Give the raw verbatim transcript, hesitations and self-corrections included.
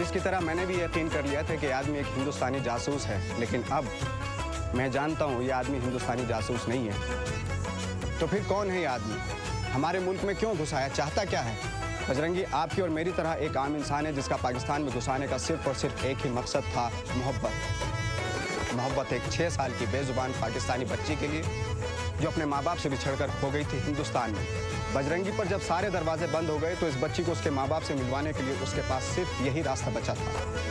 Police की तरह मैंने भी यकीन कर लिया था कि आदमी एक हिंदुस्तानी जासूस है, लेकिन अब मैं जानता हूँ ये आदमी हिंदुस्तानी जासूस नहीं है। तो फिर कौन है ये आदमी? हमारे मुल्क में क्यों घुसाया? चाहता क्या है? बजरंगी आपकी और मेरी तरह एक आम इंसान है जिसका पाकिस्तान में घुसाने का सिर्फ और सिर्फ एक ही मकसद था, मोहब्बत। मोहब्बत एक छः साल की बेजुबान पाकिस्तानी बच्ची के लिए जो अपने माँ बाप से बिछड़कर खो गई थी हिंदुस्तान में। बजरंगी पर जब सारे दरवाजे बंद हो गए तो इस बच्ची को उसके माँ बाप से मिलवाने के लिए उसके पास सिर्फ यही रास्ता बचा था।